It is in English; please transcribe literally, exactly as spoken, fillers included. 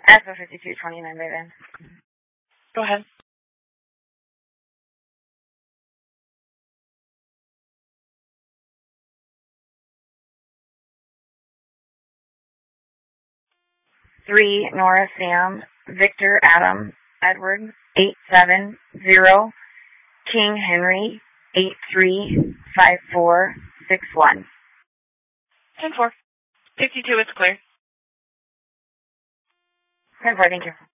S O fifty-two twenty-nine by then. Go ahead. Three Nora Sam Victor Adam Edward eight seven zero King Henry eight three five four six one. Ten four. Fifty-two is clear. Ten four. Thank you.